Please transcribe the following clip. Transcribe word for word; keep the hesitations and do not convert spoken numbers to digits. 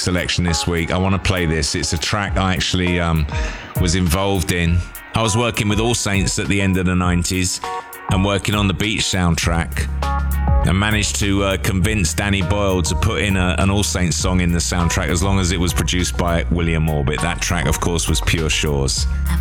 selection this week. I want to play this. It's a track I actually um, was involved in. I was working with All Saints at the end of the nineties and working on the Beach soundtrack, and managed to uh, convince Danny Boyle to put in a, an All Saints song in the soundtrack as long as it was produced by William Orbit. That track, of course, was Pure Shores. I